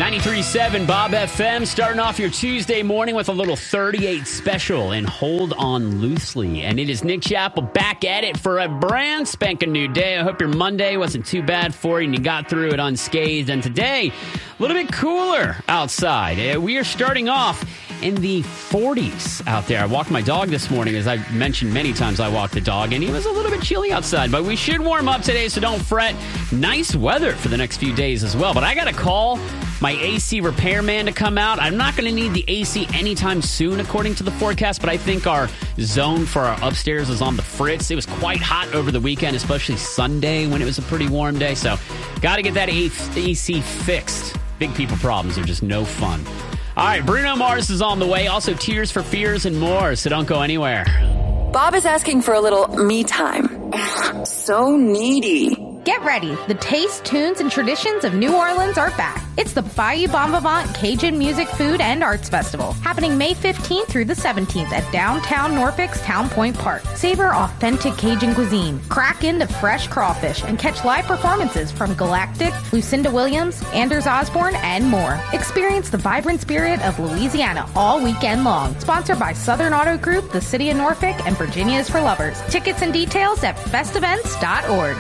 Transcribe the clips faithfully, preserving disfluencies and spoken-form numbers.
ninety-three point seven Bob F M, starting off your Tuesday morning with a little thirty-eight special and Hold On Loosely. And it is Nick Chappell back at it for a brand spanking new day. I hope your Monday wasn't too bad for you and you got through it unscathed. And today, a little bit cooler outside. We are starting off in the forties out there. I walked my dog this morning, as I've mentioned many times I walked the dog, and it was a little bit chilly outside, but we should warm up today, so don't fret. Nice weather for the next few days as well. But I got to call my A C repairman to come out. I'm not going to need the A C anytime soon, according to the forecast, but I think our zone for our upstairs is on the fritz. It was quite hot over the weekend, especially Sunday when it was a pretty warm day, so got to get that A C fixed. Big people problems are just no fun. All right, Bruno Mars is on the way. Also, Tears for Fears and more, so don't go anywhere. Bob is asking for a little me time. So needy. Get ready. The taste, tunes, and traditions of New Orleans are back. It's the Bayou Bon Vivant Cajun Music, Food, and Arts Festival, happening May fifteenth through the seventeenth at downtown Norfolk's Town Point Park. Savor authentic Cajun cuisine, crack into fresh crawfish, and catch live performances from Galactic, Lucinda Williams, Anders Osborne, and more. Experience the vibrant spirit of Louisiana all weekend long. Sponsored by Southern Auto Group, the City of Norfolk, and Virginia is for Lovers. Tickets and details at fest events dot org.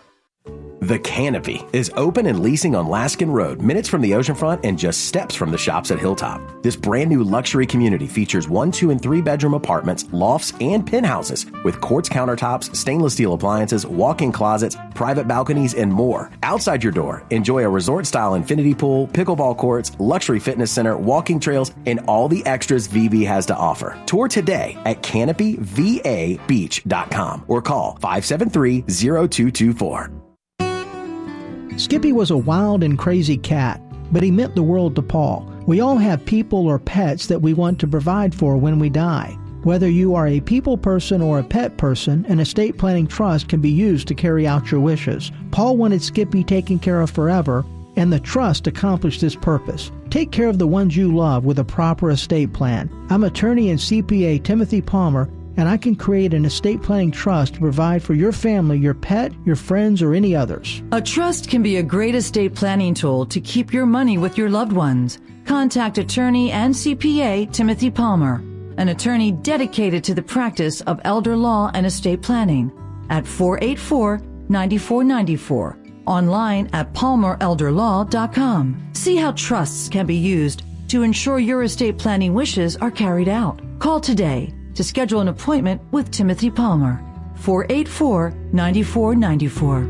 The Canopy is open and leasing on Laskin Road, minutes from the oceanfront and just steps from the shops at Hilltop. This brand new luxury community features one, two, and three bedroom apartments, lofts, and penthouses with quartz countertops, stainless steel appliances, walk-in closets, private balconies, and more. Outside your door, enjoy a resort-style infinity pool, pickleball courts, luxury fitness center, walking trails, and all the extras V B has to offer. Tour today at canopy v a beach dot com or call five seven three, zero two two four. Skippy was a wild and crazy cat, but he meant the world to Paul. We all have people or pets that we want to provide for when we die. Whether you are a people person or a pet person, an estate planning trust can be used to carry out your wishes. Paul wanted Skippy taken care of forever, and the trust accomplished this purpose. Take care of the ones you love with a proper estate plan. I'm attorney and C P A Timothy Palmer, and I can create an estate planning trust to provide for your family, your pet, your friends, or any others. A trust can be a great estate planning tool to keep your money with your loved ones. Contact attorney and C P A Timothy Palmer, an attorney dedicated to the practice of elder law and estate planning, at four eight four, nine four nine four, online at palmer elder law dot com. See how trusts can be used to ensure your estate planning wishes are carried out. Call today to schedule an appointment with Timothy Palmer. four eight four, nine four nine four.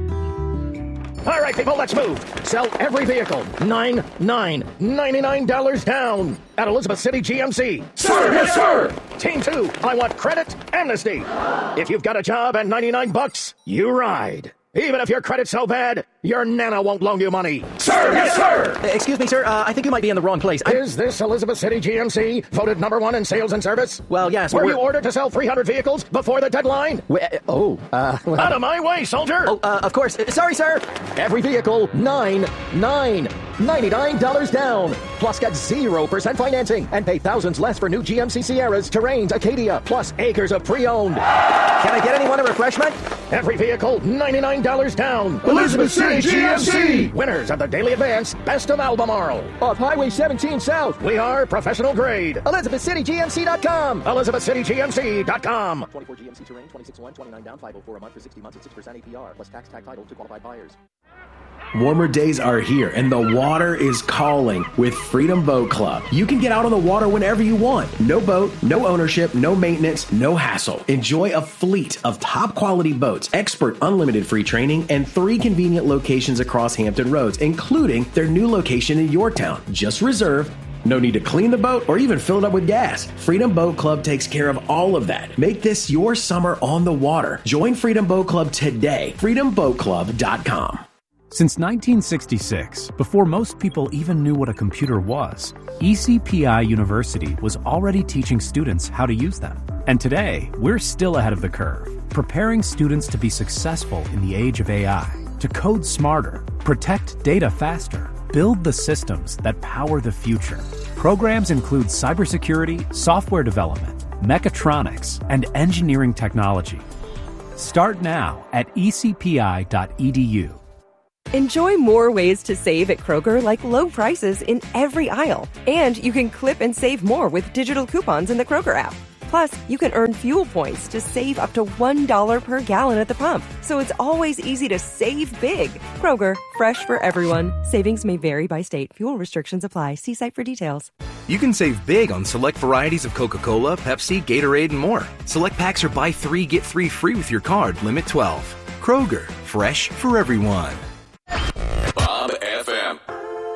All right, people, let's move. Sell every vehicle. Nine, nine, ninety-nine dollars down at Elizabeth City G M C. Sir, yes, sir. Team two, I want credit amnesty. If you've got a job and ninety-nine bucks, you ride. Even if your credit's so bad, your nana won't loan you money. Sir, yes, sir! Excuse me, sir. Uh, I think you might be in the wrong place. I'm... Is this Elizabeth City G M C voted number one in sales and service? Well, yes. Were we're... you ordered to sell three hundred vehicles before the deadline? We, uh, oh, uh... Well... Out of my way, soldier! Oh, uh, of course. Sorry, sir. Every vehicle, nine, nine, ninety-nine dollars down. Plus get zero percent financing and pay thousands less for new G M C Sierras, Terrains, Acadia, plus acres of pre-owned. Can I get anyone a refreshment? Every vehicle, ninety-nine dollars down. Elizabeth City G M C! Winners of the Daily Advance Best of Albemarle. Off Highway seventeen South. We are professional grade. Elizabeth City G M C dot com. Elizabeth City G M C dot com. twenty-four G M C Terrain, twenty-six one, twenty-nine down, five oh four a month for sixty months at six percent A P R, plus tax, tag title to qualified buyers. Warmer days are here, and the water is calling with Freedom Boat Club. You can get out on the water whenever you want. No boat, no ownership, no maintenance, no hassle. Enjoy a fleet of top-quality boats, expert unlimited free training, and three convenient locations across Hampton Roads, including their new location in Yorktown. Just reserve. No need to clean the boat or even fill it up with gas. Freedom Boat Club takes care of all of that. Make this your summer on the water. Join Freedom Boat Club today. freedom boat club dot com. Since nineteen sixty-six, before most people even knew what a computer was, E C P I University was already teaching students how to use them. And today, we're still ahead of the curve, preparing students to be successful in the age of A I, to code smarter, protect data faster, build the systems that power the future. Programs include cybersecurity, software development, mechatronics, and engineering technology. Start now at e c p i dot e d u. Enjoy more ways to save at Kroger, like low prices in every aisle. And you can clip and save more with digital coupons in the Kroger app. Plus, you can earn fuel points to save up to one dollar per gallon at the pump. So it's always easy to save big. Kroger, fresh for everyone. Savings may vary by state. Fuel restrictions apply. See site for details. You can save big on select varieties of Coca-Cola, Pepsi, Gatorade, and more. Select packs are buy three, get three free with your card. Limit twelve. Kroger, fresh for everyone.